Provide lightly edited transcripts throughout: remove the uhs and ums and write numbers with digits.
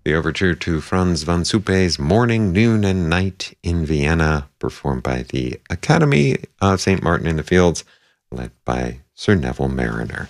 the overture to Franz von Suppe's Morning, Noon, and Night in Vienna, performed by the Academy of St. Martin in the Fields, led by Sir Neville Mariner.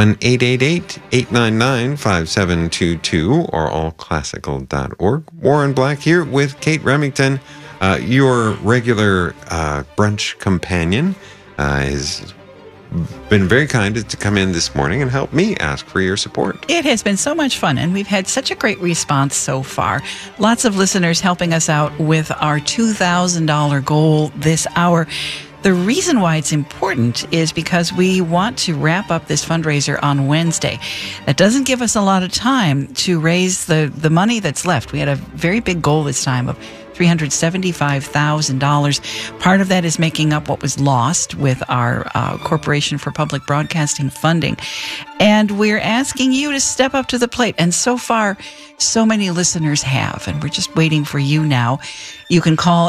1-888-899-5722 or allclassical.org. Warren Black here with Kate Remington, your regular brunch companion, has been very kind to come in this morning and help me ask for your support. It has been so much fun, and we've had such a great response so far. Lots of listeners helping us out with our $2,000 goal this hour. The reason why it's important is because we want to wrap up this fundraiser on Wednesday. That doesn't give us a lot of time to raise the money that's left. We had a very big goal this time of $375,000. Part of that is making up what was lost with our Corporation for Public Broadcasting funding. And we're asking you to step up to the plate. And so far, so many listeners have. And we're just waiting for you now. You can call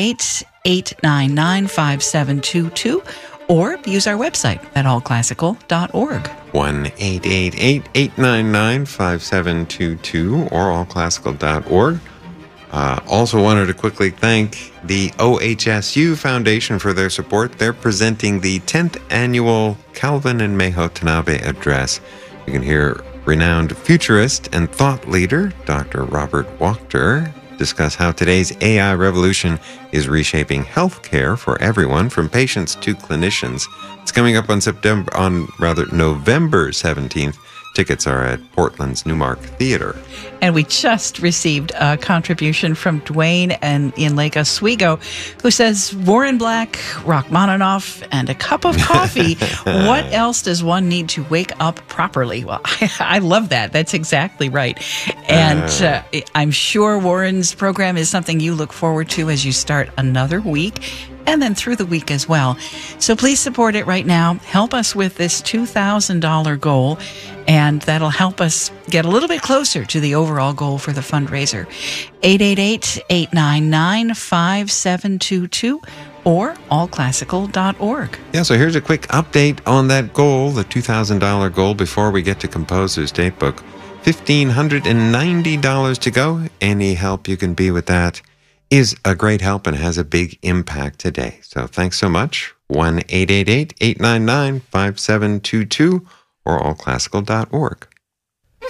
888-899-5722 or use our website at allclassical.org. 1-888-899-5722 or allclassical.org. Also wanted to quickly thank the OHSU Foundation for their support. They're presenting the 10th annual Calvin and Meho Tanabe address. You can hear renowned futurist and thought leader Dr. Robert Wachter discuss how today's AI revolution is reshaping healthcare for everyone, from patients to clinicians. It's coming up on November 17th. Tickets are at Portland's Newmark Theater. And we just received a contribution from Dwayne in Lake Oswego, who says, Warren Black, Rachmaninoff, and a cup of coffee. What else does one need to wake up properly? Well, I love that. That's exactly right. And I'm sure Warren's program is something you look forward to as you start another week, and then through the week as well. So please support it right now. Help us with this $2,000 goal, and that'll help us get a little bit closer to the overall goal for the fundraiser. 888-899-5722 or allclassical.org. Yeah, so here's a quick update on that goal, the $2,000 goal, before we get to Composer's Datebook. $1,590 to go. Any help you can be with that is a great help and has a big impact today. So thanks so much. 1-888-899-5722 or allclassical.org.